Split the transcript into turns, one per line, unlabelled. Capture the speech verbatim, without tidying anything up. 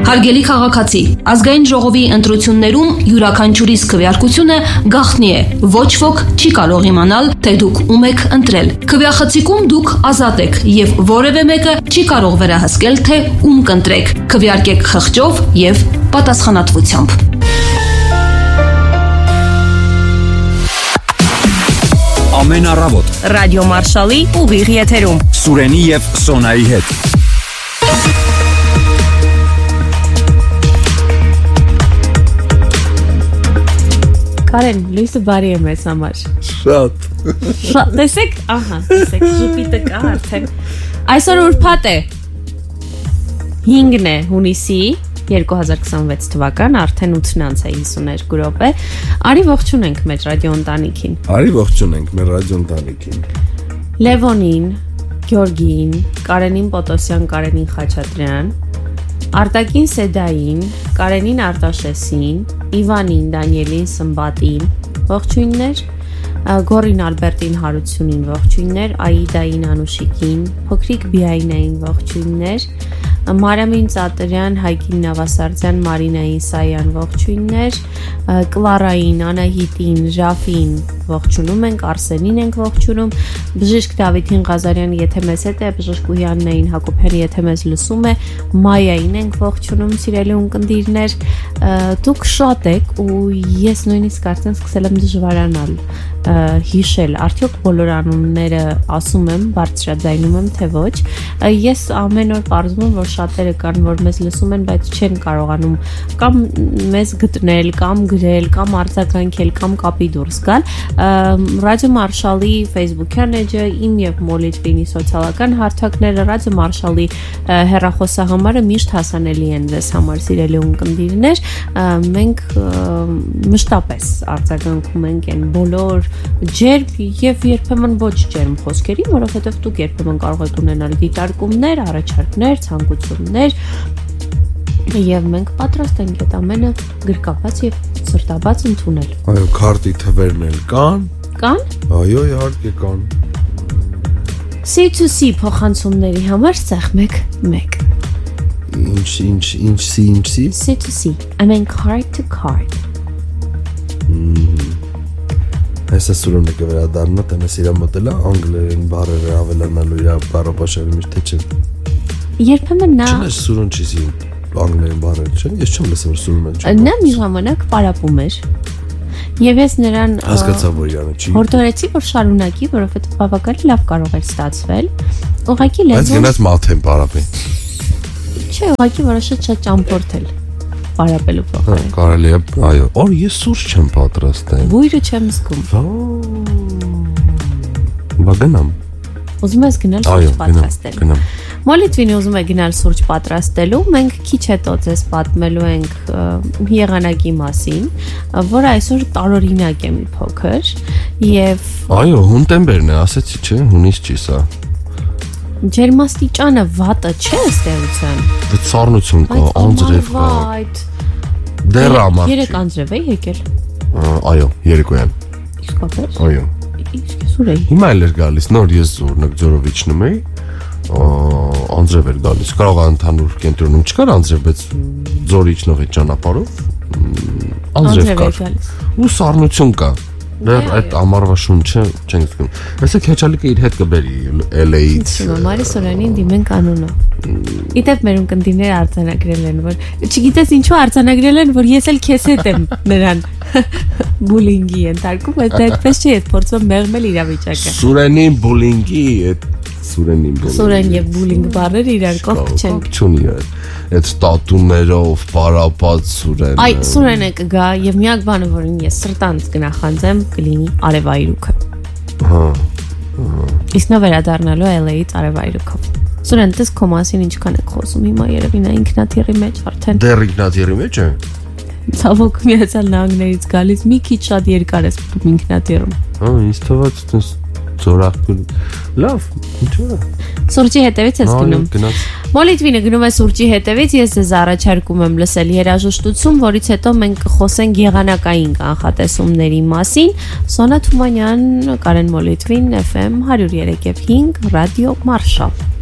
Հարգելի քաղաքացի, ազգային ժողովի ընտրություններում յուրաքանչյուրիս քվեարկությունը գաղտնի է։ Ոչ ոք չի կարող իմանալ, թե դուք ում եք ընտրել։ Քվեախցիկում դուք ազատ եք եւ որևէ մեկը չի կարող վերահսկել, թե ում կընտրեք։ Քվեարկեք խղճով եւ պատասխանատվությամբ։
Ամեն առավոտ
Ռադիո Մարշալի ուղիղ եթերում
Սուրենի եւ Սոնայի հետ։
Կարեն, լույսը բարի է մեզ համար։
Շատ։
Շատ, տեսեք, ահա, տեսեք, ժպիտը կա արդեն։ Այսօր ուրբաթ է։ հինգն է հունիսի երկու հազար քսանվեց թվական, արդեն ութն անց է հիսուներկու րոպե։ Արի ողջունենք մեր ռադիո ընտանիքին։
Արի ողջունենք մեր ռադիո ընտանիքին։
Լևոնին, Գյորգիին, Կարենին Պոտոսյան, Կարենին Խաչատրյան, Արտակին Սեդային, Կարենին Արտաշեսին, Իվանին, Դանիելին, Սմբատին, ողջույններ, Գորին Ալբերտին Հարությունին ողջույններ, Աիդային Անուշիկին, Փոքրիկ Բիայնային ողջույններ, Մարամին Ծատրյան, Հայկին Նավասարդյան, Մարինային Սայան ողջույններ, Կլարային, Անահիտին, Ժաֆին ողջունում ենք, Արսենին ենք ողջունում, Բժիշկ Դավիթին Ղազարյան, եթե մեզ հետ է, Բժիշկ Ույաննային Հակոբյանը, եթե մեզ լսում է, Մայային ենք ողջունում, սիրելի ունկնդիրներ, դուք շատ եք ու ես նույնիսկ արդեն սկսել եմ դժվարանալ հիշել, արդյոք բոլոր անունները ասում եմ, բարձրաձայնում եմ, թե ոչ, ես ամեն օր պարզում եմ, որ շատերը կան, որ մեզ լսում են, բայց չեն կարողանում կամ մեզ գտնել, կամ գրել, կամ արձագանքել, կամ կապի դուրս գալ, Ռադիո Մարշալի Facebook-յան էջը, իմ եւ Մոլիտվինի սոցիալական հարթակները, Ռադիո Մարշալի հեռախոսահամարը միշտ հասանելի են ձեզ համար, սիրելի ունկնդիրներ, մենք մշտապես արձագանքում ենք այն բոլոր ջերմ եւ երբեմն ոչ ջերմ խոսքերին, որովհետեւ դուք երբեմն կարող եք ունենալ դիտարկումներ, առաջարկներ, ցանկություններ եւ մենք պատրաստ ենք այդ ամենը գրկապած եւ սրտաբաց ընդունել։
Այո, քարտի թվերն էլ կան։
Կան?
Այո, իհարկե կան։
C to C փոխանցումների համար սեղ մեկ մեկ։
Ինչ, ինչ, ինչ, C, ինչ, C?
C to C, I mean card to card։
Այսը սուրոնը կվերադառնա, տենես իրա մոտելա անգլերեն բառերը ավելանալու իրա բառապաշարի մեջ, թե չէ։
Երբեմն նա
Չնես սուրոն չիսի անգլերեն բառերը, չէ։ Ես չեմ լսել, որ սուրոն են։
Նա մի ժամանակ պարապում էր։ Եվ ես նրան
հասկացա, որ իրանը չի։
Հորդորեցի, որ շարունակի, որովհետև բավականին լավ կարող էր ստացվել։ Ուղղակի լեզուն։
Բայց գնաց մաթեն պարապի։
Չէ, ուղղակի որոշեց չճամփորդել պարապելու փոխարեն։
Կարելի է, այո։ Օր ես սուրճ չեմ պատրաստել։
Բույրը չեմ զգում։
Բա գնամ։
Ուզում ես գնալ սուրճ պատրաստելու։
Գնամ։
Մոլիտվինը ուզում է գնալ սուրճ պատրաստելու, մենք քիչ հետո ձեզ պատմելու ենք եղանակի մասին, որը այսօր տարօրինակ է մի փոքր, եւ
Այո, հունտեմբերն է, ասեցի, չէ, հունիս չի սա։
Ջերմաստիճանը վատը չէ ըստ էության։
Դե ծառնություն կա, անձրև կա։ Դեռ ամառ։
Երեք անձրև է եկել։
Այո, երեկոյան։
Իսկապես։
Այո։
Իսկ սուր է։
Հիմա էլ էր գալիս, նոր ես զորնակ ձորով իջնում էի, անձրև էր գալիս։ Կարող է ընդհանուր կենտրոնում չկար անձրև, բայց ձոր իջնող այդ ճանապարհով անձրև կար։ Ու սառնություն կա։ Դեռ այդ ամառվա շունչը չենք զգում։ Այսինքն քեչալիկը իր հետ կբերի L A-ից։
Մարի Սորյանին դիմենք անունը։ Գիտեք մեր ունկնդիրները արձանագրել են, որ չգիտես ինչու արձանագրել են, որ ես էլ քեզ հետ եմ նրան բուլինգի ենթարկում, բայց այդպես չի, այդ փորձում մեղմել իրավիճակը։
Սուրենի բուլինգի այդ Սուրենի բուլինգ։
Սուրեն եւ բուլինգ բառերը իրար կողք չեն։
Չունի այդ տատուներով պարապած Սուրենը։
Այ Սուրենը կգա եւ միակ բանը, որին ես սրտանց կնախանձեմ, կլինի արևայրուքը։
Հա։
Իսկ նա վերադառնալու L A-ից արևայրուքով։ Սուրեն, դες քո մասին ինչքան եք խոսում հիմա երևի նա ինքնաթիռի մեջ արդեն։
Դեռ ինքնաթիռի մեջ է։
Ցավոք Միացյալ Նահանգներից գալիս մի քիչ շատ երկար է սպում ինքնաթիռում։
Հա, ինձ թվաց դες ծորախտուն։ Լավ, ինչու՞ է։
Սուրճի հետևից ես գնում։ Մոլիտվինը գնում է սուրճի հետևից, ես ձեզ առաջարկում եմ լսել երաժշտություն, որից հետո մենք կխոսենք եղանակային կանխատեսումների մասին։ Սոնա Թումանյան, Կարեն Մոլիտվին, F M one oh three point five, Ռադիո Մարշալ։